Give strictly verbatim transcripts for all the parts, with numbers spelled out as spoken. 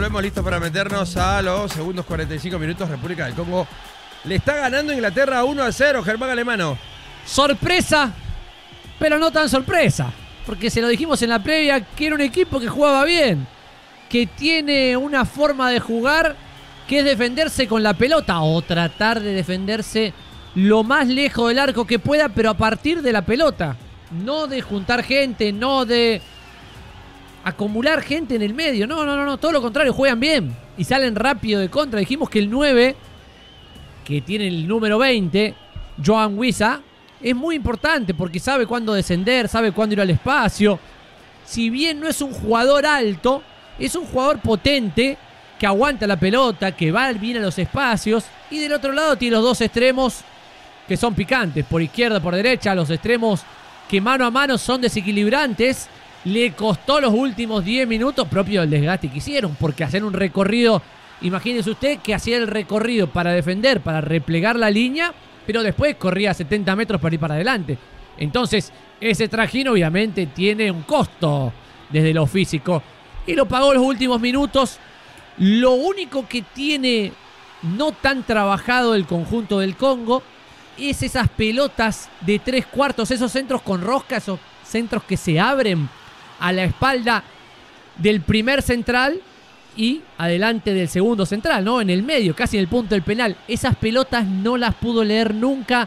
Volvemos listos para meternos a los segundos cuarenta y cinco minutos. República del Congo le está ganando Inglaterra uno a cero. Germán Alemano. Sorpresa, pero no tan sorpresa. Porque se lo dijimos en la previa que era un equipo que jugaba bien. Que tiene una forma de jugar que es defenderse con la pelota. O tratar de defenderse lo más lejos del arco que pueda, pero a partir de la pelota. No de juntar gente, no de acumular gente en el medio. No, no, no, no, todo lo contrario, juegan bien y salen rápido de contra. Dijimos que el nueve, que tiene el número veinte, Yoane Wissa, es muy importante porque sabe cuándo descender, sabe cuándo ir al espacio. Si bien no es un jugador alto, es un jugador potente que aguanta la pelota, que va bien a los espacios. Y del otro lado tiene los dos extremos que son picantes, por izquierda, por derecha, los extremos que mano a mano son desequilibrantes. Le costó los últimos diez minutos propio del desgaste que hicieron, porque hacer un recorrido, imagínese usted que hacía el recorrido para defender, para replegar la línea, pero después corría setenta metros para ir para adelante. Entonces, ese trajín obviamente tiene un costo desde lo físico y lo pagó los últimos minutos. Lo único que tiene no tan trabajado el conjunto del Congo es esas pelotas de tres cuartos, esos centros con rosca, esos centros que se abren a la espalda del primer central y adelante del segundo central, ¿no? En el medio, casi en el punto del penal. Esas pelotas no las pudo leer nunca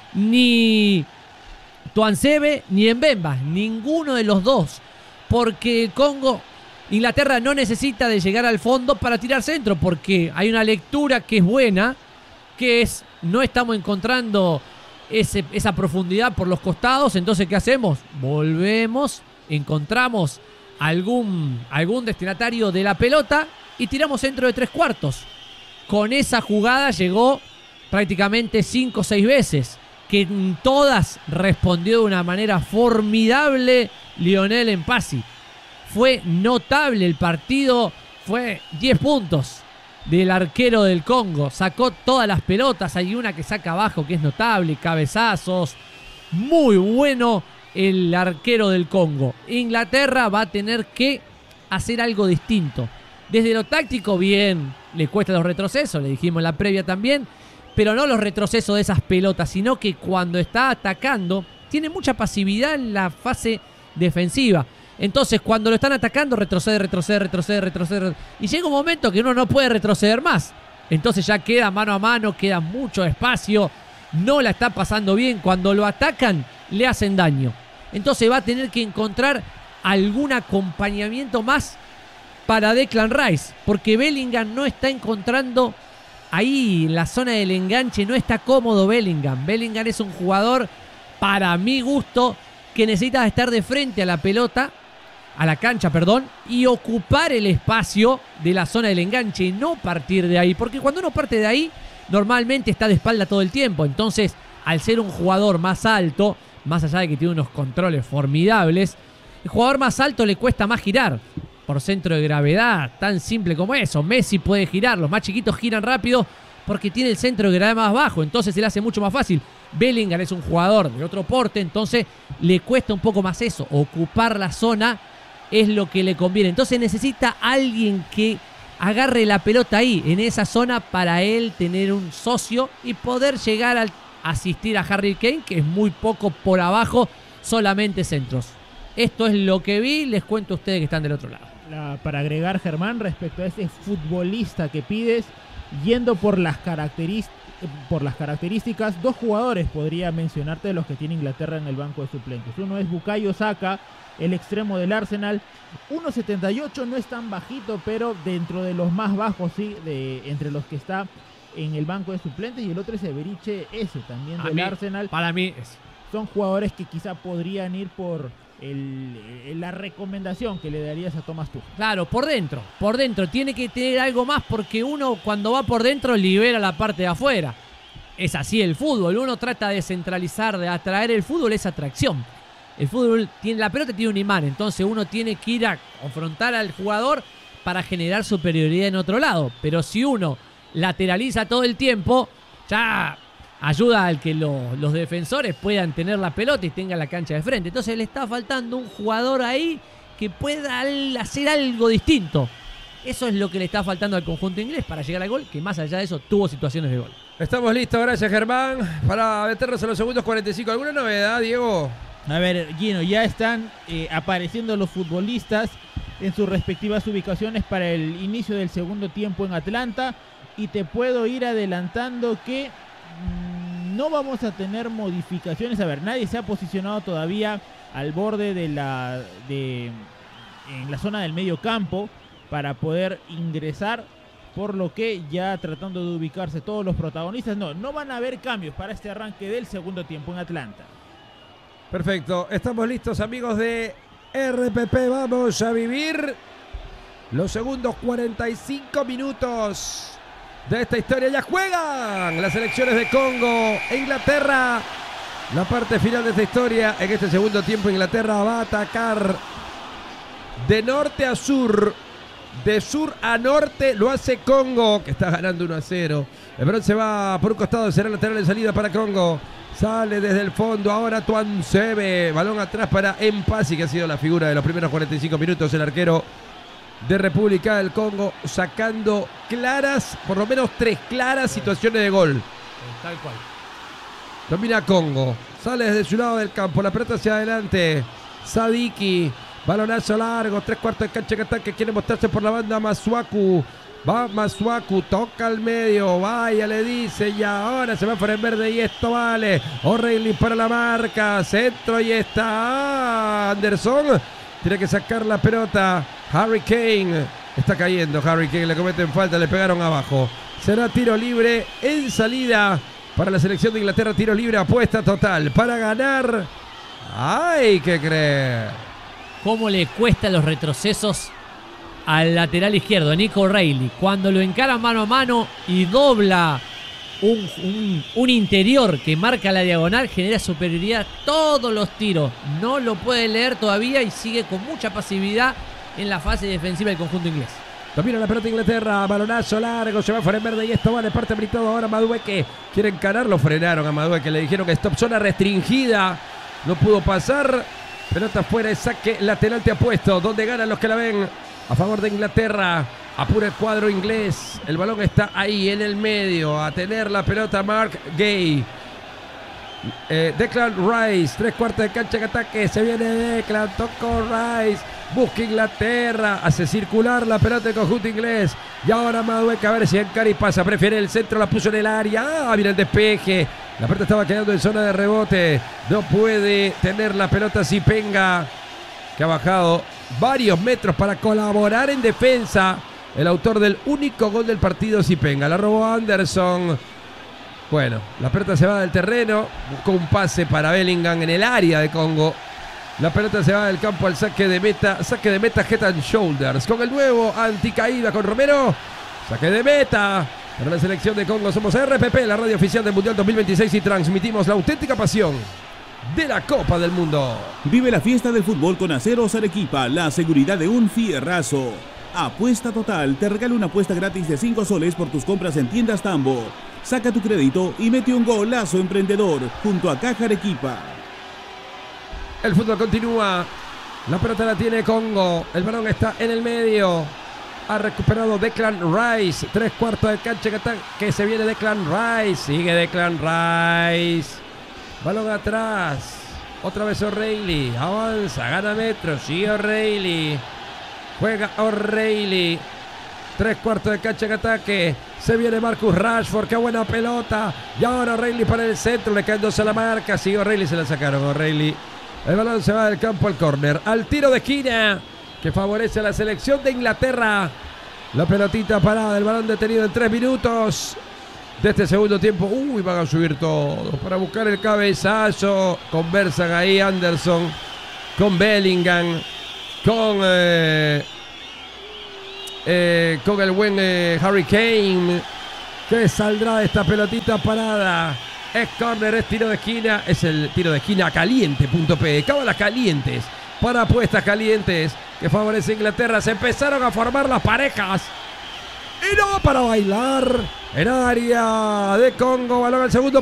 ni Tuanzebe ni Mbemba, ninguno de los dos. Porque el Congo, Inglaterra no necesita de llegar al fondo para tirar centro, porque hay una lectura que es buena, que es, no estamos encontrando ese, esa profundidad por los costados. Entonces, ¿qué hacemos? Volvemos, encontramos algún, algún destinatario de la pelota y tiramos centro de tres cuartos. Con esa jugada llegó prácticamente cinco o seis veces, que en todas respondió de una manera formidable Lionel Mpasi. Fue notable el partido, fue diez puntos del arquero del Congo. Sacó todas las pelotas, hay una que saca abajo que es notable, cabezazos. Muy bueno el arquero del Congo. Inglaterra va a tener que hacer algo distinto. Desde lo táctico, bien, le cuesta los retrocesos, le dijimos en la previa también, pero no los retrocesos de esas pelotas, sino que cuando está atacando, tiene mucha pasividad en la fase defensiva. Entonces, cuando lo están atacando, retrocede, retrocede, retrocede, retrocede. Y llega un momento que uno no puede retroceder más. Entonces ya queda mano a mano, queda mucho espacio. No la está pasando bien. Cuando lo atacan, le hacen daño. Entonces va a tener que encontrar algún acompañamiento más para Declan Rice. Porque Bellingham no está encontrando ahí en la zona del enganche. No está cómodo Bellingham. Bellingham es un jugador, para mi gusto, que necesita estar de frente a la pelota, a la cancha, perdón, y ocupar el espacio de la zona del enganche y no partir de ahí. Porque cuando uno parte de ahí, normalmente está de espalda todo el tiempo. Entonces, al ser un jugador más alto, más allá de que tiene unos controles formidables, el jugador más alto le cuesta más girar por centro de gravedad, tan simple como eso. Messi puede girar, los más chiquitos giran rápido porque tiene el centro de gravedad más bajo, entonces se le hace mucho más fácil. Bellingham es un jugador de otro porte, entonces le cuesta un poco más eso. Ocupar la zona es lo que le conviene. Entonces necesita alguien que agarre la pelota ahí, en esa zona, para él tener un socio y poder llegar a asistir a Harry Kane, que es muy poco por abajo, solamente centros. Esto es lo que vi, les cuento a ustedes que están del otro lado. La, para agregar, Germán, respecto a ese futbolista que pides, yendo por las características, por las características, dos jugadores podría mencionarte de los que tiene Inglaterra en el banco de suplentes. Uno es Bukayo Saka, el extremo del Arsenal, uno setenta y ocho, no es tan bajito, pero dentro de los más bajos, sí, de, entre los que está en el banco de suplentes. Y el otro es Eberiche ese, también del mí, Arsenal. Para mí es. Son jugadores que quizá podrían ir por el, el, la recomendación que le darías a Thomas Tuchel. Claro, por dentro, por dentro. Tiene que tener algo más, porque uno cuando va por dentro libera la parte de afuera. Es así el fútbol. Uno trata de centralizar, de atraer. El fútbol es atracción. El fútbol tiene, la pelota tiene un imán, entonces uno tiene que ir a confrontar al jugador para generar superioridad en otro lado. Pero si uno lateraliza todo el tiempo, ya ayuda al que lo, los defensores puedan tener la pelota y tengan la cancha de frente. Entonces le está faltando un jugador ahí que pueda hacer algo distinto. Eso es lo que le está faltando al conjunto inglés para llegar al gol, que más allá de eso tuvo situaciones de gol. Estamos listos, gracias Germán, para meternos en los segundos cuarenta y cinco. ¿Alguna novedad, Diego? A ver, Gino, ya están eh, apareciendo los futbolistas en sus respectivas ubicaciones para el inicio del segundo tiempo en Atlanta, y te puedo ir adelantando que mmm, no vamos a tener modificaciones. A ver, nadie se ha posicionado todavía al borde de la de en la zona del medio campo para poder ingresar, por lo que ya tratando de ubicarse todos los protagonistas. No, no van a haber cambios para este arranque del segundo tiempo en Atlanta. Perfecto, estamos listos, amigos de R P P. Vamos a vivir los segundos cuarenta y cinco minutos de esta historia. Ya juegan las selecciones de Congo e Inglaterra. La parte final de esta historia. En este segundo tiempo Inglaterra va a atacar de norte a sur, de sur a norte. Lo hace Congo, que está ganando uno a cero. El balón se va por un costado, será lateral de salida para Congo. Sale desde el fondo, ahora Tuansebe. Balón atrás para Mpasi, que ha sido la figura de los primeros cuarenta y cinco minutos. El arquero de República del Congo, sacando claras, por lo menos tres claras situaciones de gol. Tal cual. Domina Congo, sale desde su lado del campo, la pelota hacia adelante. Sadiki, balonazo largo, tres cuartos de cancha que ataque, quiere mostrarse por la banda Masuaku. Va Masuaku, toca al medio, vaya, le dice, y ahora se va fuera en verde y esto vale. O'Reilly para la marca, centro y está Anderson. Tiene que sacar la pelota. Harry Kane está cayendo. Harry Kane, le cometen falta, le pegaron abajo. Será tiro libre en salida para la selección de Inglaterra. Tiro libre, apuesta total para ganar. Hay que creer. ¿Cómo le cuesta los retrocesos al lateral izquierdo, Nico O'Reilly? Cuando lo encara mano a mano y dobla un, un, un interior que marca la diagonal, genera superioridad todos los tiros. No lo puede leer todavía y sigue con mucha pasividad en la fase defensiva del conjunto inglés. Domina la pelota Inglaterra, balonazo largo, se va fuera en verde y esto vale, parte habilitado ahora Madueke. Quiere encarar, lo frenaron a Madueke, le dijeron que stop, zona restringida, no pudo pasar. Pelota fuera, saque lateral te apuesto, donde ganan los que la ven a favor de Inglaterra. Apura el cuadro inglés, el balón está ahí en el medio, a tener la pelota Mark Gay. Eh, Declan Rice, tres cuartos de cancha que ataque, se viene Declan, tocó Rice, busca Inglaterra, hace circular la pelota del conjunto inglés, y ahora Madueke a ver si encara y pasa, prefiere el centro, la puso en el área, ah, mira el despeje, la pelota estaba quedando en zona de rebote, no puede tener la pelota Zipenga, que ha bajado varios metros para colaborar en defensa, el autor del único gol del partido Zipenga, la robó Anderson. Bueno, la pelota se va del terreno, buscó un pase para Bellingham en el área de Congo. La pelota se va del campo al saque de meta, saque de meta Head and Shoulders. Con el nuevo anticaída con Romero, saque de meta para la selección de Congo. Somos R P P, la radio oficial del Mundial dos mil veintiséis, y transmitimos la auténtica pasión de la Copa del Mundo. Vive la fiesta del fútbol con Aceros Arequipa, la seguridad de un fierrazo. Apuesta Total te regala una apuesta gratis de cinco soles por tus compras en tiendas Tambo. Saca tu crédito y mete un golazo emprendedor junto a Caja Arequipa. El fútbol continúa. La pelota la tiene Congo. El balón está en el medio. Ha recuperado Declan Rice. Tres cuartos de cancha que se viene Declan Rice. Sigue Declan Rice. Balón atrás. Otra vez O'Reilly. Avanza, gana metros. Sigue O'Reilly. Juega O'Reilly. Tres cuartos de cancha en ataque. Se viene Marcus Rashford. Qué buena pelota. Y ahora O'Reilly para el centro. Le caen dos a la marca. Sigue O'Reilly. Se la sacaron O'Reilly. El balón se va del campo al córner. Al tiro de esquina que favorece a la selección de Inglaterra. La pelotita parada. El balón detenido en tres minutos de este segundo tiempo. Uy, van a subir todos para buscar el cabezazo. Conversan ahí Anderson con Bellingham. Con... Eh, Eh, con el buen eh, Harry Kane, que saldrá de esta pelotita parada. Es córner, es tiro de esquina. Es el tiro de esquina caliente punto p. Cábalas calientes para apuestas calientes que favorece a Inglaterra. Se empezaron a formar las parejas y no para bailar en área de Congo. Balón al segundo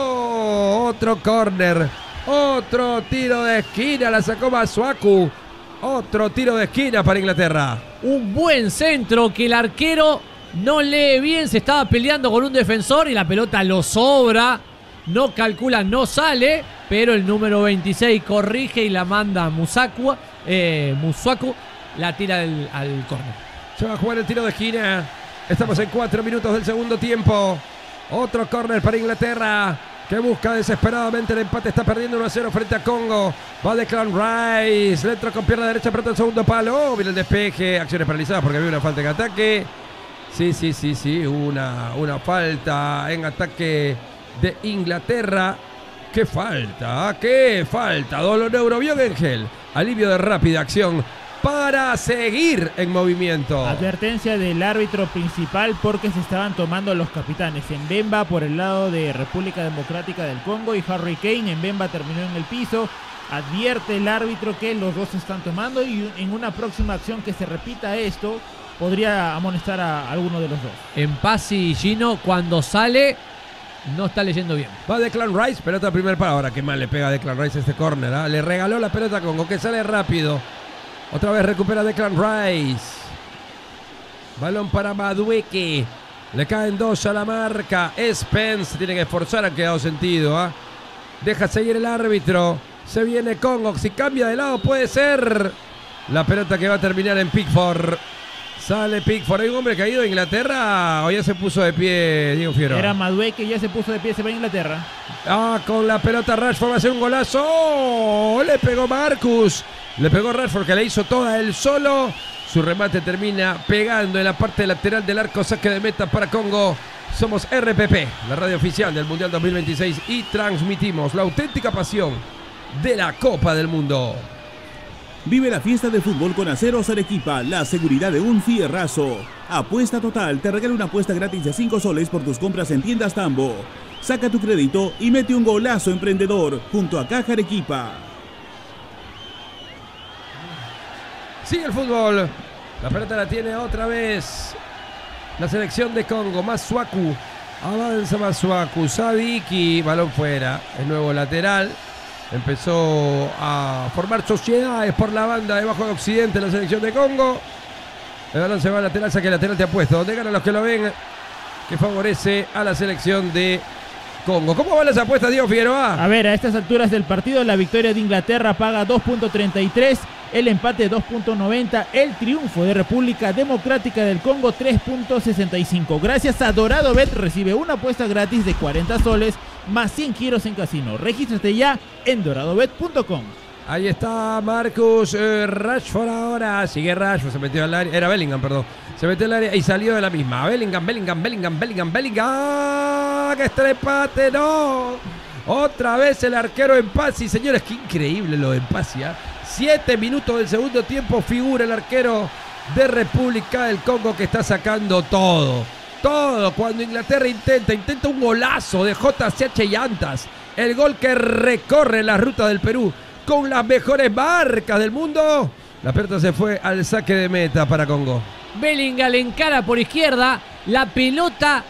palo. Otro córner, otro tiro de esquina. La sacó Masuaku. Otro tiro de esquina para Inglaterra. Un buen centro que el arquero no lee bien, se estaba peleando con un defensor y la pelota lo sobra. No calcula, no sale, pero el número veintiséis corrige y la manda a Musaku, eh, Musaku, la tira al, al córner. Se va a jugar el tiro de esquina. Estamos en cuatro minutos del segundo tiempo. Otro córner para Inglaterra, que busca desesperadamente el empate. Está perdiendo uno a cero frente a Congo. Va Declan Rice. Le entra con pierna derecha, pero el segundo palo. Viene el despeje. Acciones paralizadas porque había una falta en ataque. Sí, sí, sí, sí. Una, una falta en ataque de Inglaterra. ¡Qué falta! ¡Qué falta! Dolor Neurobiogengel. Alivio de rápida acción para seguir en movimiento. Advertencia del árbitro principal porque se estaban tomando los capitanes. Mbemba por el lado de República Democrática del Congo y Harry Kane. Mbemba terminó en el piso. Advierte el árbitro que los dos se están tomando y en una próxima acción que se repita esto podría amonestar a alguno de los dos. En Pasi y Gino, cuando sale, no está leyendo bien. Va Declan Rice, pelota primer palo. Ahora qué mal le pega a Declan Rice este córner, ¿eh? Le regaló la pelota a Congo, que sale rápido. Otra vez recupera Declan Rice. Balón para Madueke. Le caen dos a la marca. Spence tiene que esforzar, ha quedado sentido. ¿eh? Deja seguir el árbitro. Se viene Congo. Si cambia de lado puede ser la pelota que va a terminar en Pickford. Sale Pickford. Hay un hombre caído de Inglaterra. O ya se puso de pie Diego Figueroa. Era Madueke, ya se puso de pie, se va a Inglaterra. Ah, con la pelota Rashford va a hacer un golazo. ¡Oh! Le pegó Marcus. Le pegó Rashford, que la hizo toda él solo. Su remate termina pegando en la parte lateral del arco. Saque de meta para Congo. Somos R P P, la radio oficial del Mundial dos mil veintiséis, y transmitimos la auténtica pasión de la Copa del Mundo. Vive la fiesta de fútbol con Aceros Arequipa, la seguridad de un fierrazo. Apuesta Total te regala una apuesta gratis de cinco soles por tus compras en tiendas Tambo. Saca tu crédito y mete un golazo emprendedor junto a Caja Arequipa. Sigue el fútbol. La pelota la tiene otra vez la selección de Congo. Masuaku. Avanza Masuaku. Sadiki. Balón fuera. El nuevo lateral. Empezó a formar sociedades por la banda debajo de Occidente la selección de Congo. El balón se va al lateral. Saque lateral te apuesto. Donde ganan los que lo ven. Que favorece a la selección de Congo. ¿Cómo van las apuestas, Diego Figueroa? A ver, a estas alturas del partido, la victoria de Inglaterra paga dos punto treinta y tres, el empate dos punto noventa, el triunfo de República Democrática del Congo tres punto sesenta y cinco. Gracias a Dorado Bet recibe una apuesta gratis de cuarenta soles más cien giros en casino. Regístrate ya en dorado bet punto com. Ahí está Marcus eh, Rashford ahora. Sigue Rashford, se metió al área. Era Bellingham, perdón. Se metió al área y salió de la misma. Bellingham, Bellingham, Bellingham, Bellingham, Bellingham. ¡Que está el empate! ¡No! Otra vez el arquero en Pasi. Señores, qué increíble lo de Pasi. ¿eh? Siete minutos del segundo tiempo figura el arquero de República del Congo, que está sacando todo. Todo. Cuando Inglaterra intenta, intenta un golazo de J C H Llantas. El gol que recorre la ruta del Perú con las mejores marcas del mundo. La pelota se fue al saque de meta para Congo. Bellingham le encara por izquierda. La pelota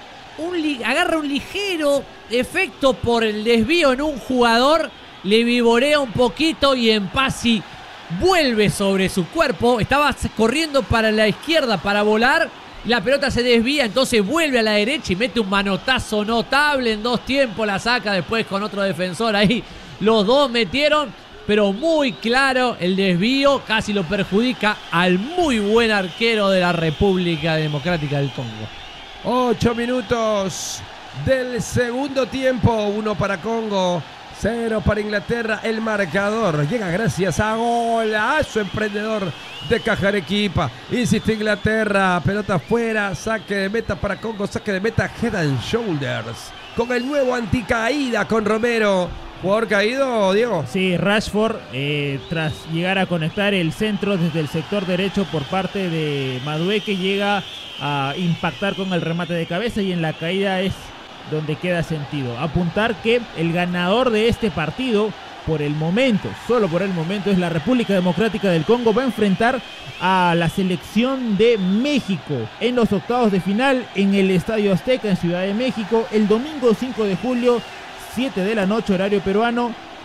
un li- agarra un ligero efecto por el desvío en un jugador. Le vivorea un poquito y en Pasi vuelve sobre su cuerpo. Estaba corriendo para la izquierda para volar. La pelota se desvía, entonces vuelve a la derecha y mete un manotazo notable en dos tiempos. La saca después con otro defensor ahí. Los dos metieron, pero muy claro el desvío. Casi lo perjudica al muy buen arquero de la República Democrática del Congo. Ocho minutos del segundo tiempo. Uno para Congo, cero para Inglaterra. El marcador llega gracias a golazo emprendedor de Caja Arequipa. Insiste Inglaterra. Pelota afuera. Saque de meta para Congo. Saque de meta Head and Shoulders. Con el nuevo anticaída con Romero. ¿Jugador caído, Diego? Sí, Rashford, eh, tras llegar a conectar el centro desde el sector derecho por parte de Madueke, llega a impactar con el remate de cabeza y en la caída es donde queda sentido. Apuntar que el ganador de este partido, por el momento, solo por el momento, es la República Democrática del Congo. Va a enfrentar a la selección de México en los octavos de final en el Estadio Azteca en Ciudad de México el domingo cinco de julio, siete de la noche, horario peruano.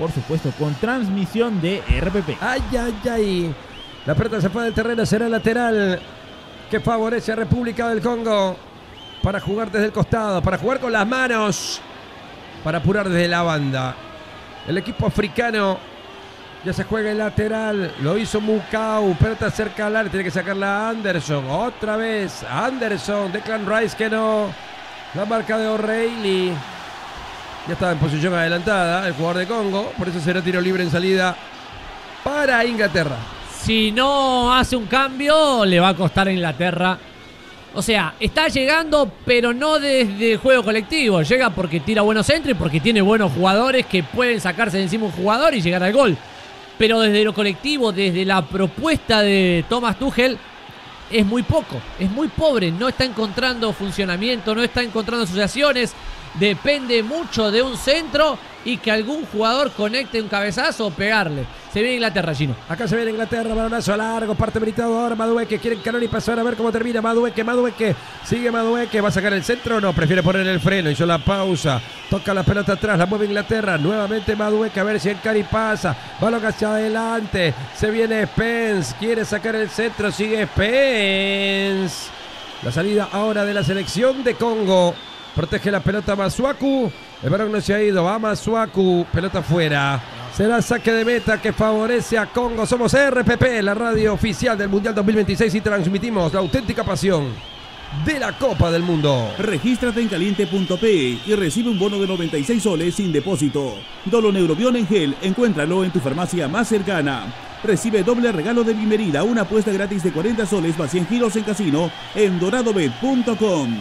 por supuesto con transmisión de R P P. Ay, ay, ay. La pelota se fue del terreno, será lateral que favorece a República del Congo para jugar desde el costado, para jugar con las manos, para apurar desde la banda. El equipo africano ya se juega el lateral, lo hizo Mukau, pelota cerca al área, tiene que sacarla a Anderson, otra vez Anderson, Declan Rice que no, la marca de O'Reilly, ya estaba en posición adelantada el jugador de Congo, por eso será tiro libre en salida para Inglaterra. Si no hace un cambio, le va a costar a Inglaterra. O sea, está llegando, pero no desde juego colectivo. Llega porque tira buenos centros y porque tiene buenos jugadores que pueden sacarse de encima un jugador y llegar al gol. Pero desde lo colectivo, desde la propuesta de Thomas Tuchel, es muy poco, es muy pobre. No está encontrando funcionamiento, no está encontrando asociaciones. Depende mucho de un centro y que algún jugador conecte un cabezazo o pegarle. Se viene Inglaterra, Gino. Acá se viene Inglaterra, balonazo largo, parte habilitado ahora Madueke, quiere encarar y pasar a ver cómo termina Madueke, Madueke, sigue Madueke, va a sacar el centro o no, prefiere poner el freno, hizo la pausa, toca la pelota atrás, la mueve Inglaterra, nuevamente Madueke, a ver si encara y pasa, balón hacia adelante, se viene Spence, quiere sacar el centro, sigue Spence. La salida ahora de la selección de Congo. Protege la pelota Masuaku. El balón no se ha ido. Va Masuaku. Pelota fuera. Será saque de meta que favorece a Congo. Somos R P P, la radio oficial del Mundial dos mil veintiséis, y transmitimos la auténtica pasión de la Copa del Mundo. Regístrate en caliente punto pe y recibe un bono de noventa y seis soles sin depósito. Doloneurobion en gel. Encuéntralo en tu farmacia más cercana. Recibe doble regalo de bienvenida. Una apuesta gratis de cuarenta soles más cien giros en casino en doradobet punto com.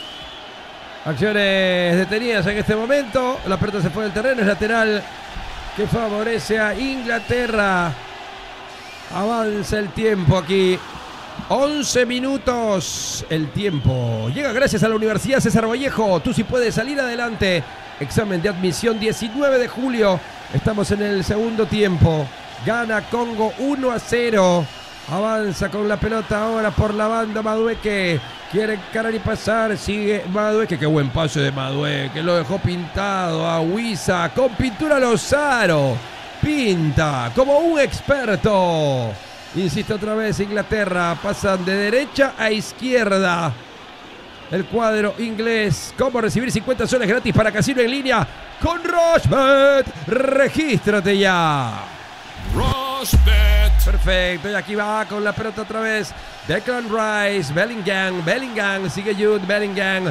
Acciones detenidas en este momento. La pelota se fue del terreno. Es lateral que favorece a Inglaterra. Avanza el tiempo aquí. once minutos el tiempo. Llega gracias a la Universidad César Vallejo. Tú sí puedes salir adelante. Examen de admisión diecinueve de julio. Estamos en el segundo tiempo. Gana Congo uno a cero. Avanza con la pelota ahora por la banda Madueke. Quiere encarar y pasar. Sigue Madueke. Qué buen pase de Madueke. Lo dejó pintado a Huiza. Con pintura Lozaro. Pinta como un experto. Insiste otra vez Inglaterra. Pasan de derecha a izquierda. El cuadro inglés. ¿Cómo recibir cincuenta soles gratis para casino en línea? Con Rochebet. Regístrate ya. Rochebet. Perfecto, y aquí va con la pelota otra vez Declan Rice, Bellingham, Bellingham, sigue Jude, Bellingham,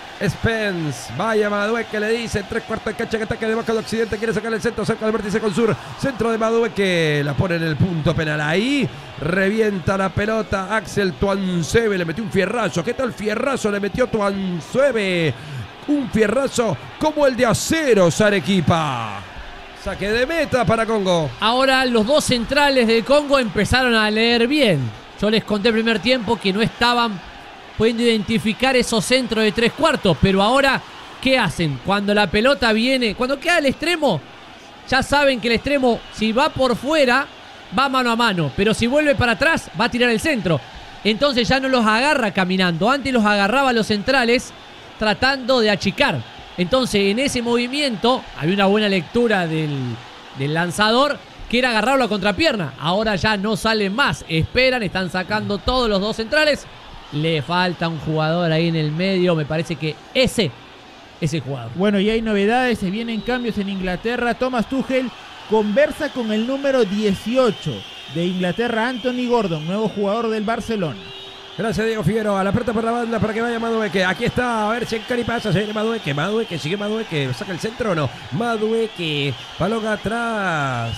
Spence, vaya Madueke, le dice, tres cuartos de cancha que ataque debajo de Occidente, quiere sacar el centro, cerca del vértice con Sur, centro de Madueke, la pone en el punto penal, ahí revienta la pelota Axel Tuanzebe, le metió un fierrazo, ¿qué tal fierrazo le metió Tuanzebe? Un fierrazo como el de Aceros Arequipa. Saque de meta para Congo. Ahora los dos centrales de Congo empezaron a leer bien. Yo les conté el primer tiempo que no estaban pudiendo identificar esos centros de tres cuartos. Pero ahora, ¿qué hacen? Cuando la pelota viene, cuando queda el extremo, ya saben que el extremo, si va por fuera, va mano a mano. Pero si vuelve para atrás, va a tirar el centro. Entonces ya no los agarra caminando. Antes los agarraba a los centrales tratando de achicar. Entonces, en ese movimiento, había una buena lectura del, del lanzador, que era agarrarlo a contrapierna. Ahora ya no salen más, esperan, están sacando todos los dos centrales. Le falta un jugador ahí en el medio, me parece que ese, ese jugador. Bueno, y hay novedades, se vienen cambios en Inglaterra. Thomas Tuchel conversa con el número dieciocho de Inglaterra, Anthony Gordon, nuevo jugador del Barcelona. Gracias Diego Figueroa, la pelota por la banda para que vaya Madueke. Aquí está, a ver si encara y pasa, se viene Madueke, Madueke, sigue Madueke, saca el centro o no. Madueke, balón atrás.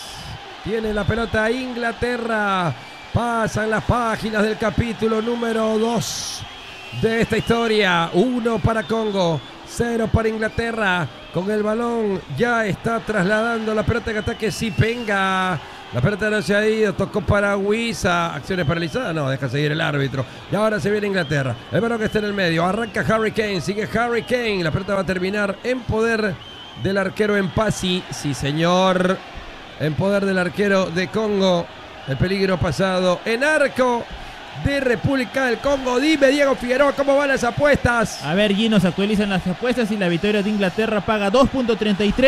Tiene la pelota Inglaterra. Pasan las páginas del capítulo número dos de esta historia. Uno para Congo, cero para Inglaterra. Con el balón ya está trasladando la pelota en ataque Sipenga. La pelota no se ha ido, tocó para Huiza. Acciones paralizadas, no, deja seguir el árbitro. Y ahora se viene Inglaterra. El balón que está en el medio, arranca Harry Kane, sigue Harry Kane. La pelota va a terminar en poder del arquero Mpasi. Sí, señor. En poder del arquero de Congo. El peligro pasado en arco de República del Congo. Dime, Diego Figueroa, ¿cómo van las apuestas? A ver, Gino, se actualizan las apuestas y la victoria de Inglaterra paga dos punto treinta y tres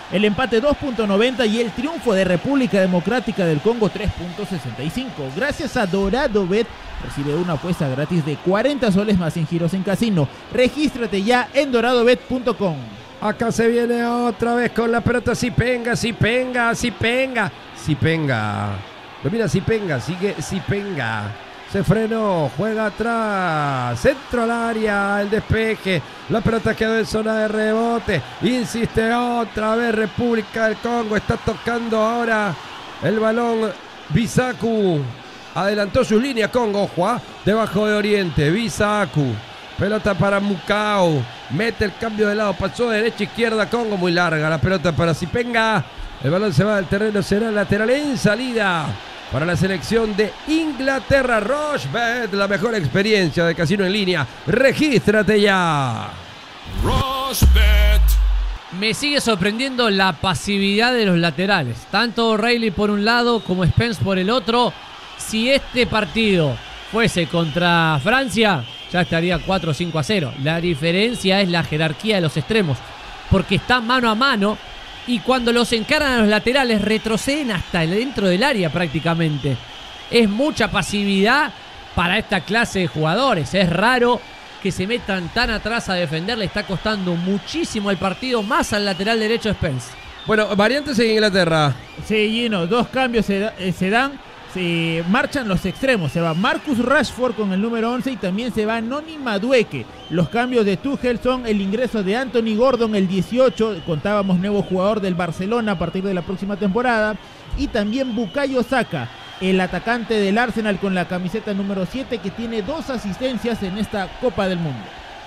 el empate dos punto noventa y el triunfo de República Democrática del Congo tres punto sesenta y cinco. Gracias a Dorado Bet, recibe una apuesta gratis de cuarenta soles más en giros en casino. Regístrate ya en dorado bet punto com. Acá se viene otra vez con la pelota. Zipenga, Zipenga, Zipenga, Zipenga. Domina Zipenga, sigue Zipenga. Se frenó, juega atrás, centro al área, el despeje, la pelota quedó en zona de rebote, insiste otra vez República del Congo, está tocando ahora el balón Bisaku, adelantó su línea Congo, ojo, debajo de Oriente, Bisaku, pelota para Mukau, mete el cambio de lado, pasó de derecha a izquierda Congo, muy larga la pelota para Zipenga, el balón se va del terreno, será lateral en salida. Para la selección de Inglaterra, Rochebet, la mejor experiencia de casino en línea. Regístrate ya. Rochebet. Me sigue sorprendiendo la pasividad de los laterales. Tanto O'Reilly por un lado como Spence por el otro. Si este partido fuese contra Francia, ya estaría cuatro cinco a cero. La diferencia es la jerarquía de los extremos, porque está mano a mano. Y cuando los encaran a los laterales retroceden hasta dentro del área prácticamente. Es mucha pasividad para esta clase de jugadores. Es raro que se metan tan atrás a defender. Le está costando muchísimo el partido, más al lateral derecho Spence. Bueno, variantes en Inglaterra. Sí, Gino, dos cambios se, da, eh, se dan. Se marchan los extremos. Se va Marcus Rashford con el número once y también se va Noni Madueke. Los cambios de Tuchel son el ingreso de Anthony Gordon, el dieciocho. Contábamos nuevo jugador del Barcelona a partir de la próxima temporada. Y también Bukayo Saka, el atacante del Arsenal con la camiseta número siete, que tiene dos asistencias en esta Copa del Mundo.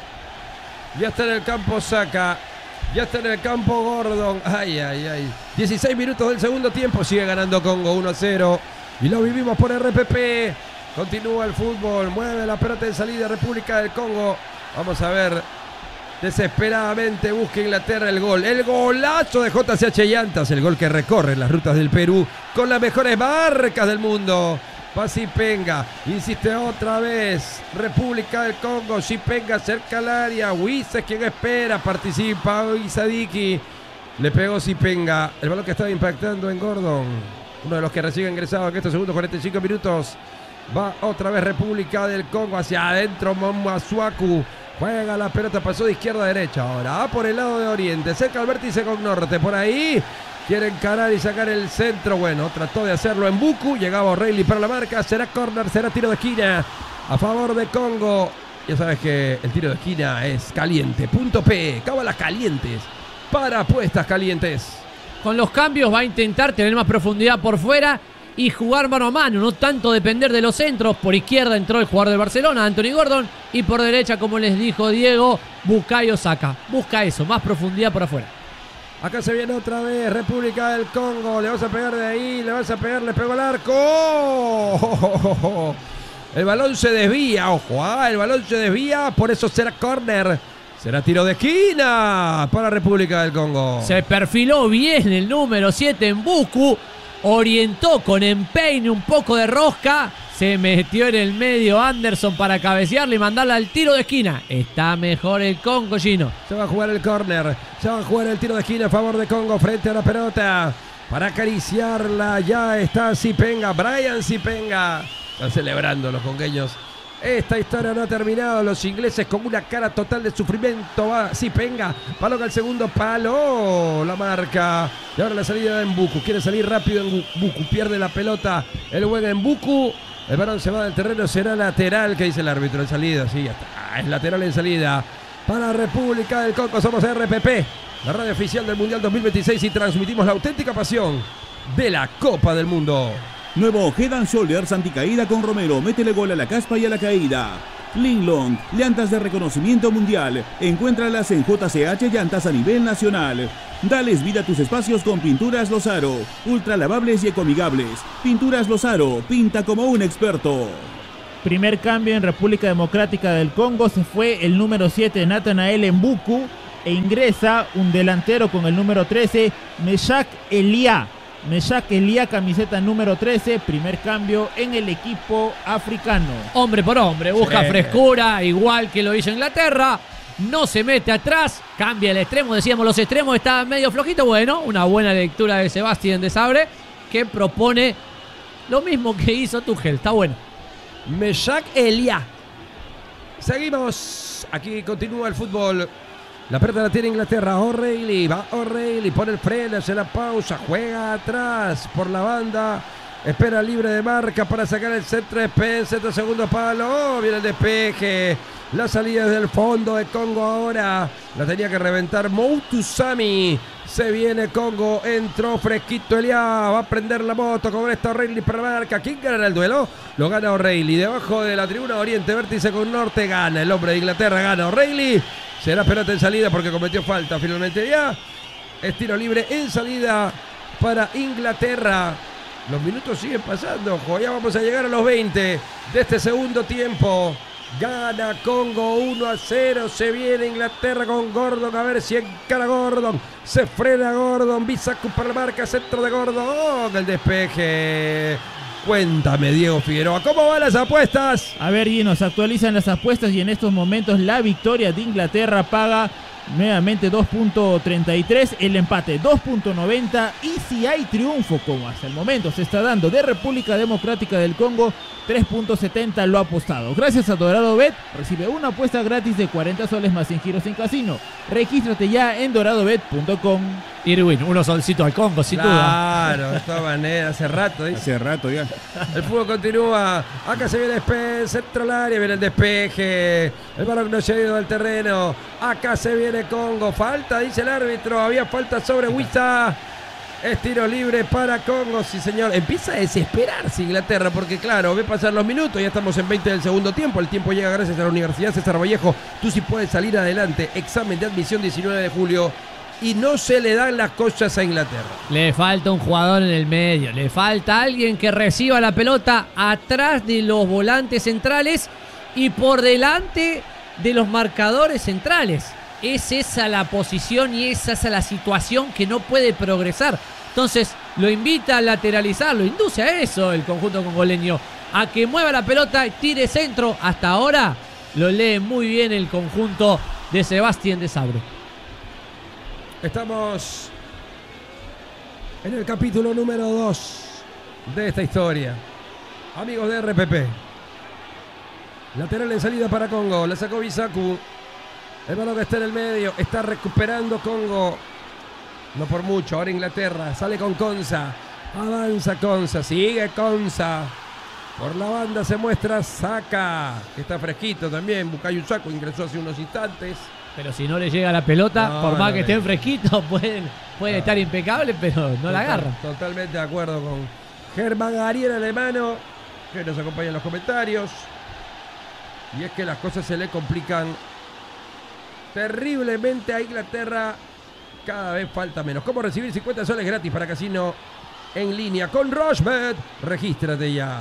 Ya está en el campo Saka. Ya está en el campo Gordon. Ay, ay, ay. dieciséis minutos del segundo tiempo. Sigue ganando Congo uno a cero. Y lo vivimos por R P P. Continúa el fútbol. Mueve la pelota en salida República del Congo. Vamos a ver. Desesperadamente busca Inglaterra el gol. El golazo de J C H Llantas. El gol que recorre las rutas del Perú con las mejores marcas del mundo. Va Zipenga. Insiste otra vez. República del Congo. Zipenga cerca al área. Wisse es quien espera. Participa Isadiki. Le pegó Zipenga. El balón que estaba impactando en Gordon. Uno de los que recibe ingresado en estos segundos cuarenta y cinco minutos. Va otra vez República del Congo hacia adentro. Momasuaku juega la pelota, pasó de izquierda a derecha. Ahora va por el lado de Oriente, cerca al vértice con Norte. Por ahí quiere encarar y sacar el centro. Bueno, trató de hacerlo en Buku. Llegaba O'Reilly para la marca. Será córner, será tiro de esquina a favor de Congo. Ya sabes que el tiro de esquina es caliente. Punto P, cábalas calientes para apuestas calientes. Con los cambios va a intentar tener más profundidad por fuera y jugar mano a mano, no tanto depender de los centros. Por izquierda entró el jugador del Barcelona, Anthony Gordon, y por derecha, como les dijo Diego, Bukayo Saka. Busca eso, más profundidad por afuera. Acá se viene otra vez República del Congo. Le vas a pegar de ahí, le vas a pegar, le pegó al arco. ¡Oh! ¡Oh, oh, oh! El balón se desvía, ojo, ah, el balón se desvía, por eso será córner. Será tiro de esquina para República del Congo. Se perfiló bien el número siete en Buku. Orientó con empeine un poco de rosca. Se metió en el medio Anderson para cabecearle y mandarla al tiro de esquina. Está mejor el Congo, Gino. Se va a jugar el córner. Se va a jugar el tiro de esquina a favor de Congo frente a la pelota. Para acariciarla ya está Zipenga. Brian Zipenga. Están celebrando los congueños. Esta historia no ha terminado. Los ingleses con una cara total de sufrimiento. Va Zipenga. Balón al segundo palo. La marca. Y ahora la salida de Mbuku. Quiere salir rápido en Mbuku. Pierde la pelota. El buen en Mbuku. El balón se va del terreno. Será lateral. ¿Qué dice el árbitro en salida? Sí, ya está. Es lateral en salida. Para República del Congo. Somos R P P. La radio oficial del Mundial dos mil veintiséis. Y transmitimos la auténtica pasión de la Copa del Mundo. Nuevo Head and Shoulders anticaída con Romero. Métele gol a la caspa y a la caída. Linglong, llantas de reconocimiento mundial. Encuéntralas en J C H Llantas a nivel nacional. Dales vida a tus espacios con Pinturas Lozaro. Ultra lavables y ecoamigables. Pinturas Lozaro, pinta como un experto. Primer cambio en República Democrática del Congo. Se fue el número siete, Nathanael Mbuku. E ingresa un delantero con el número trece, Meshak Elia. Meshak Elia, camiseta número trece, primer cambio en el equipo africano. Hombre por hombre, busca Sí. frescura, igual que lo hizo Inglaterra. no se mete atrás, cambia el extremo, decíamos los extremos estaban medio flojitos. Bueno, una buena lectura de Sebastián Desabre, que propone lo mismo que hizo Tuchel, está bueno. Meshak Elia. Seguimos, aquí continúa el fútbol. La pelota la tiene Inglaterra, O'Reilly, va O'Reilly, pone el freno, hace la pausa, juega atrás por la banda. Espera libre de marca para sacar el centro de Spencer, segundo palo, oh, viene el despeje. La salida del fondo de Congo ahora. La tenía que reventar Moutusami. Se viene Congo, entró fresquito Elia. Va a prender la moto con esta O'Reilly para la marca. ¿Quién gana el duelo? Lo gana O'Reilly. Debajo de la tribuna Oriente, vértice con Norte, gana. El hombre de Inglaterra gana O'Reilly. Será pelota en salida porque cometió falta finalmente ya. Es tiro libre en salida para Inglaterra. Los minutos siguen pasando. Ojo, ya vamos a llegar a los veinte de este segundo tiempo. Gana Congo uno a cero. Se viene Inglaterra con Gordon. A ver si encara Gordon. Se frena Gordon. Bisaku para la marca. Centro de Gordon. Oh, el despeje. Cuéntame, Diego Figueroa, ¿cómo van las apuestas? A ver, Gino, se actualizan las apuestas y en estos momentos la victoria de Inglaterra paga nuevamente dos punto treinta y tres, el empate dos punto noventa y si hay triunfo, como hasta el momento se está dando de República Democrática del Congo, tres punto setenta lo ha apostado. Gracias a Dorado Bet, recibe una apuesta gratis de cuarenta soles más sin giros en casino. Regístrate ya en dorado bet punto com. Irwin, unos solcitos al Congo, sin duda. Claro, de todas maneras, hace rato. ¿eh? Hace rato ya. El fútbol continúa. Acá se viene el centro al área, viene el despeje. El balón no se ha ido al terreno. Acá se viene Congo. Falta, dice el árbitro. Había falta sobre Wissa. Es tiro libre para Congo, sí señor. Empieza a desesperarse Inglaterra porque claro, ve pasar los minutos, ya estamos en veinte del segundo tiempo. El tiempo llega gracias a la Universidad César Vallejo. Tú sí puedes salir adelante. Examen de admisión diecinueve de julio. Y no se le dan las cosas a Inglaterra. Le falta un jugador en el medio. Le falta alguien que reciba la pelota atrás de los volantes centrales y por delante de los marcadores centrales. Es esa la posición y es esa la situación que no puede progresar. Entonces lo invita a lateralizar, lo induce a eso el conjunto congoleño. A que mueva la pelota, tire centro. Hasta ahora lo lee muy bien el conjunto de Sebastián Desabre. Estamos en el capítulo número dos de esta historia. Amigos de R P P. Lateral en salida para Congo. La sacó Bisaku. El balón que está en el medio. Está recuperando Congo. No por mucho. Ahora Inglaterra. Sale con Konsa. Avanza Konsa. Sigue Konsa. Por la banda se muestra Saka. Que está fresquito también. Bukayo Saka ingresó hace unos instantes. Pero si no le llega la pelota, no, por más no que estén fresquitos, pueden, pueden no. estar impecables, pero no Total, la agarran. Totalmente de acuerdo con Germán Ariel Alemano, que nos acompaña en los comentarios. Y es que las cosas se le complican terriblemente a Inglaterra. Cada vez falta menos. ¿Cómo recibir cincuenta soles gratis para casino en línea con Rochebet? Regístrate ya.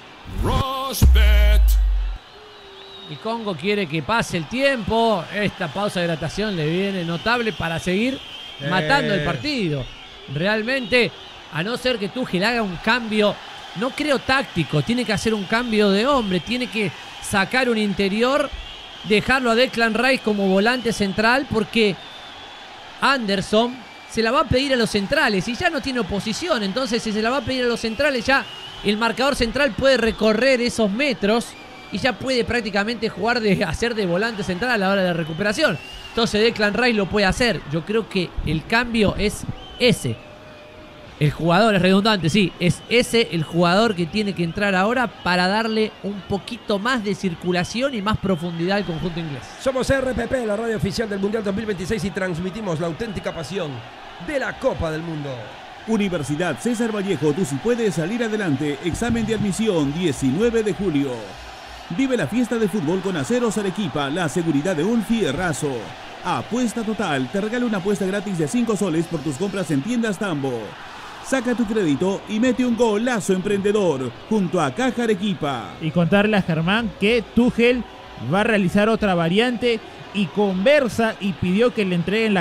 Rochebet. El Congo quiere que pase el tiempo. Esta pausa de hidratación le viene notable para seguir eh. matando el partido. Realmente, a no ser que Tuchel haga un cambio, no creo táctico, tiene que hacer un cambio de hombre, tiene que sacar un interior, dejarlo a Declan Rice como volante central, porque Anderson se la va a pedir a los centrales y ya no tiene oposición. Entonces, si se la va a pedir a los centrales, ya el marcador central puede recorrer esos metros y ya puede prácticamente jugar de hacer de volante central a la hora de recuperación. Entonces Declan Rice lo puede hacer. Yo creo que el cambio es ese. El jugador es redundante, sí. Es ese el jugador que tiene que entrar ahora para darle un poquito más de circulación y más profundidad al conjunto inglés. Somos R P P, la radio oficial del Mundial dos mil veintiséis y transmitimos la auténtica pasión de la Copa del Mundo. Universidad César Vallejo, tú sí puedes salir adelante. Examen de admisión diecinueve de julio. Vive la fiesta de fútbol con Aceros Arequipa, la seguridad de un fierrazo. Apuesta Total, te regala una apuesta gratis de cinco soles por tus compras en tiendas Tambo. Saca tu crédito y mete un golazo emprendedor junto a Caja Arequipa. Y contarle a Germán que Tuchel va a realizar otra variante y conversa y pidió que le entreguen la